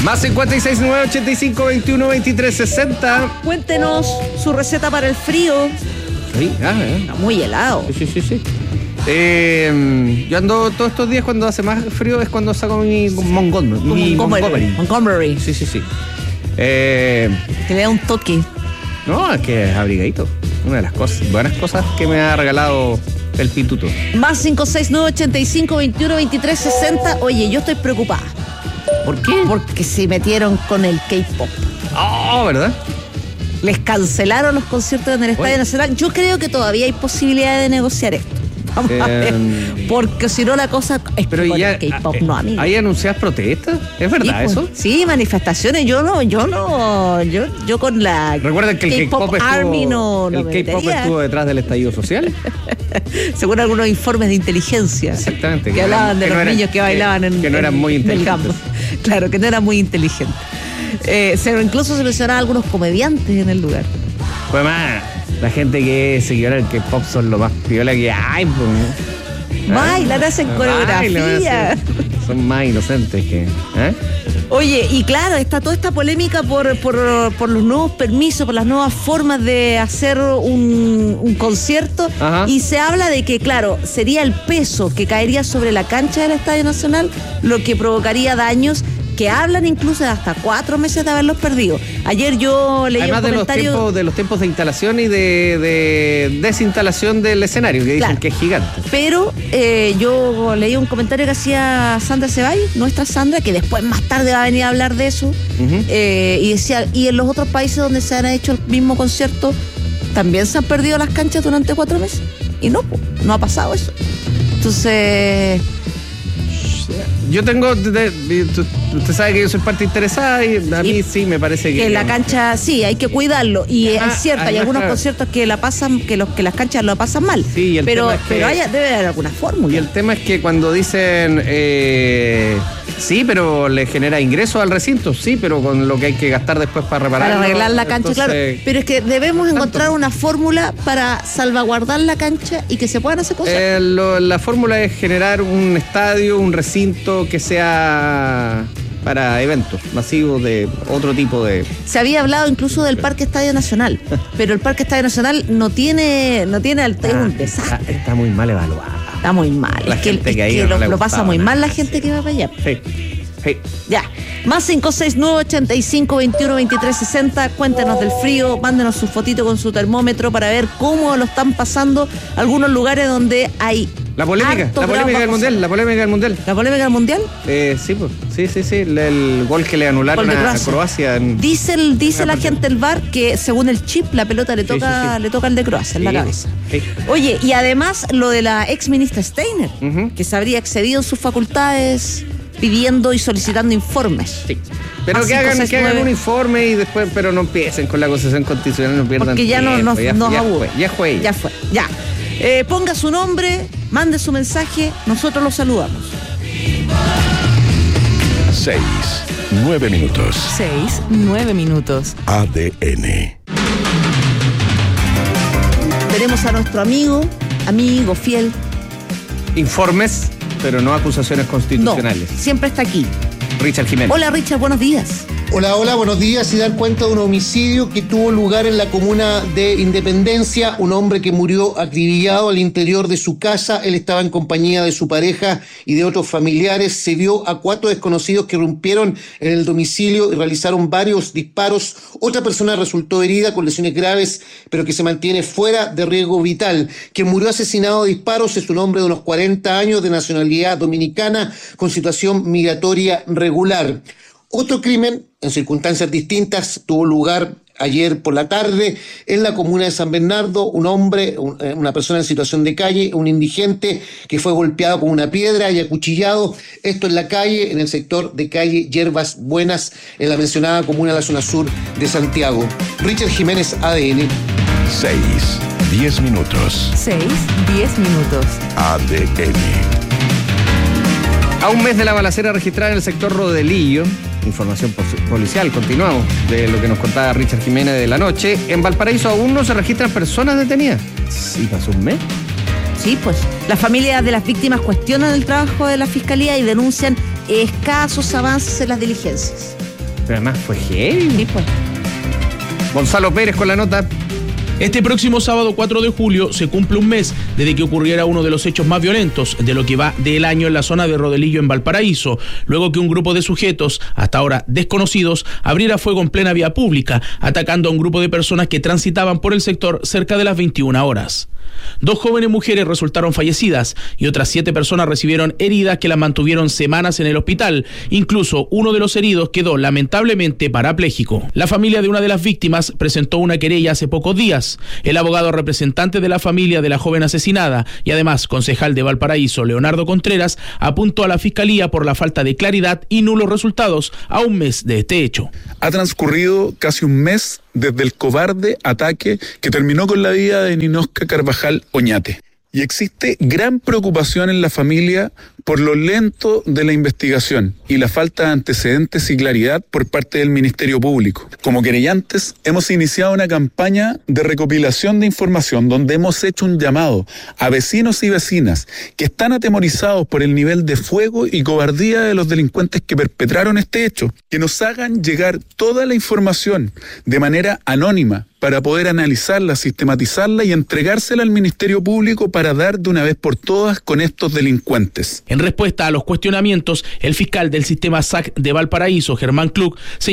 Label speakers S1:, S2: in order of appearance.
S1: Más 569-85-21-23-60.
S2: Cuéntenos su receta para el frío.
S1: Sí,
S2: Está muy helado.
S1: Sí. Yo ando todos estos días cuando hace más frío, es cuando saco mi Montgomery. Sí.
S2: Que le da un toque.
S1: No, es que es abrigadito. Una de las buenas cosas que me ha regalado el pituto.
S2: Más 569-85-21-23-60. Oye, yo estoy preocupada.
S1: ¿Por qué?
S2: Porque se metieron con el K-pop.
S1: Oh, ¿verdad?
S2: Les cancelaron los conciertos en el Estadio Nacional. Yo creo que todavía hay posibilidad de negociar esto. Vamos a ver. Porque si no la cosa es
S1: pero
S2: con
S1: ya,
S2: el K-pop no, amigo.
S1: ¿Hay anunciadas protestas? ¿Es verdad eso?
S2: Sí, manifestaciones. Yo con la
S1: Recuerden que el K-pop estuvo detrás del estallido social.
S2: Según algunos informes de inteligencia.
S1: Exactamente.
S2: Que hablaban de los niños que bailaban en
S1: no eran muy inteligentes.
S2: Claro, que no eran muy inteligentes. Incluso se mencionaban algunos comediantes en el lugar.
S1: Pues más, la gente que es seguidora del K-pop son lo más piola que hay. Pues.
S2: Bailan, hacen coreografía.
S1: Son más inocentes que...
S2: Oye, y claro, está toda esta polémica por los nuevos permisos, por las nuevas formas de hacer un concierto. Ajá. Y se habla de que, claro, sería el peso que caería sobre la cancha del Estadio Nacional lo que provocaría daños que hablan incluso de hasta 4 meses de haberlos perdido. Ayer yo leí un comentario...
S1: Además de los tiempos de instalación y de desinstalación del escenario, que dicen que es gigante.
S2: Pero yo leí un comentario que hacía Sandra Ceballos, nuestra Sandra, que después más tarde va a venir a hablar de eso, y decía, y en los otros países donde se han hecho el mismo concierto, también se han perdido las canchas durante 4 meses. Y no ha pasado eso. Entonces...
S1: Yo tengo, usted sabe que yo soy parte interesada y a mí sí me parece que
S2: la cancha, sí, hay que cuidarlo y es cierto, hay algunos conciertos que las canchas lo pasan mal, sí, pero debe haber alguna fórmula.
S1: Y el tema es que cuando dicen sí, pero le genera ingresos al recinto, sí, pero con lo que hay que gastar después para repararlo.
S2: Para arreglar la cancha, entonces, claro. Pero es que debemos encontrar una fórmula para salvaguardar la cancha y que se puedan hacer cosas.
S1: La fórmula es generar un estadio, un recinto que sea para eventos masivos de otro tipo de...
S2: Se había hablado incluso del Parque Estadio Nacional, pero el Parque Estadio Nacional no tiene es un desastre.
S1: Está muy mal evaluado.
S2: Está muy mal.
S1: La gente que
S2: lo pasa muy mal la gente que va para allá.
S1: Sí.
S2: Ya. Más 569-85-21-23-60. Cuéntenos del frío, mándenos su fotito con su termómetro para ver cómo lo están pasando algunos lugares donde hay...
S1: La polémica del mundial. ¿La polémica del mundial? Sí, pues. Sí. El gol que le anularon a Croacia.
S2: Dice la gente del VAR que según el chip la pelota le toca al de Croacia en la cabeza. Sí. Oye, y además lo de la ex ministra Steiner, que se habría excedido en sus facultades pidiendo y solicitando informes.
S1: Sí. Pero que hagan un informe y después, pero no empiecen con la acusación constitucional, no pierdan
S2: porque ya
S1: tiempo.
S2: Nos aburre.
S1: Ya fue.
S2: Ponga su nombre, mande su mensaje, nosotros lo saludamos.
S3: 6-9 minutos. ADN.
S2: Tenemos a nuestro amigo fiel.
S1: Informes, pero no acusaciones constitucionales.
S2: No, siempre está aquí.
S1: Richard Jiménez.
S2: Hola Richard, buenos días.
S4: Hola, buenos días. Y dar cuenta de un homicidio que tuvo lugar en la comuna de Independencia. Un hombre que murió acribillado al interior de su casa. Él estaba en compañía de su pareja y de otros familiares. Se vio a 4 desconocidos que irrumpieron en el domicilio y realizaron varios disparos. Otra persona resultó herida con lesiones graves, pero que se mantiene fuera de riesgo vital. Quien murió asesinado a disparos es un hombre de unos 40 años de nacionalidad dominicana con situación migratoria regular. Otro crimen, en circunstancias distintas, tuvo lugar ayer por la tarde en la comuna de San Bernardo. Un hombre, una persona en situación de calle, un indigente que fue golpeado con una piedra y acuchillado. Esto en la calle, en el sector de calle Hierbas Buenas, en la mencionada comuna de la zona sur de Santiago. Richard Jiménez, ADN.
S3: 6-10 minutos. ADN.
S1: A un mes de la balacera registrada en el sector Rodelillo, información policial, continuamos de lo que nos contaba Richard Jiménez de la noche. En Valparaíso aún no se registran personas detenidas. ¿Sí pasó un mes?
S2: Sí, pues. Las familias de las víctimas cuestionan el trabajo de la Fiscalía y denuncian escasos avances en las diligencias.
S1: Pero además fue heavy.
S2: Sí, pues.
S1: Gonzalo Pérez con la nota.
S5: Este próximo sábado 4 de julio se cumple un mes desde que ocurriera uno de los hechos más violentos de lo que va del año en la zona de Rodelillo, en Valparaíso, luego que un grupo de sujetos, hasta ahora desconocidos, abriera fuego en plena vía pública, atacando a un grupo de personas que transitaban por el sector cerca de las 21 horas. 2 jóvenes mujeres resultaron fallecidas y otras 7 personas recibieron heridas que las mantuvieron semanas en el hospital. Incluso uno de los heridos quedó lamentablemente parapléjico. La familia de una de las víctimas presentó una querella hace pocos días. El abogado representante de la familia de la joven asesinada y además concejal de Valparaíso, Leonardo Contreras, apuntó a la fiscalía por la falta de claridad y nulos resultados a un mes de este hecho.
S6: Ha transcurrido casi un mes desde el cobarde ataque que terminó con la vida de Ninosca Carvajal Oñate. Y existe gran preocupación en la familia por lo lento de la investigación y la falta de antecedentes y claridad por parte del Ministerio Público. Como querellantes, hemos iniciado una campaña de recopilación de información donde hemos hecho un llamado a vecinos y vecinas que están atemorizados por el nivel de fuego y cobardía de los delincuentes que perpetraron este hecho, que nos hagan llegar toda la información de manera anónima para poder analizarla, sistematizarla y entregársela al Ministerio Público para dar de una vez por todas con estos delincuentes.
S5: En respuesta a los cuestionamientos, el fiscal del sistema SAC de Valparaíso, Germán Klug,